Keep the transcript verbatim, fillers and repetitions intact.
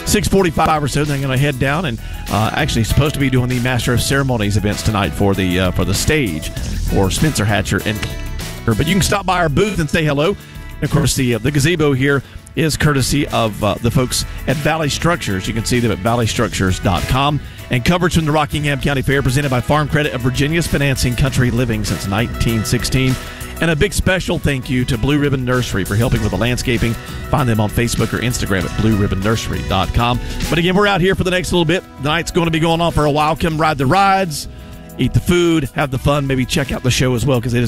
six forty-five or so, they're going to head down and uh, actually supposed to be doing the Master of Ceremonies events tonight for the uh, for the stage for Spencer Hatcher and. But you can stop by our booth and say hello. And of course, the uh, the gazebo here is courtesy of uh, the folks at Valley Structures. You can see them at valley structures dot com. And coverage from the Rockingham County Fair presented by Farm Credit of Virginia's financing Country Living since nineteen sixteen. And a big special thank you to Blue Ribbon Nursery for helping with the landscaping. Find them on Facebook or Instagram at blue ribbon nursery dot com. But again, we're out here for the next little bit. The night's going to be going on for a while. Come ride the rides, eat the food, have the fun, maybe check out the show as well because it is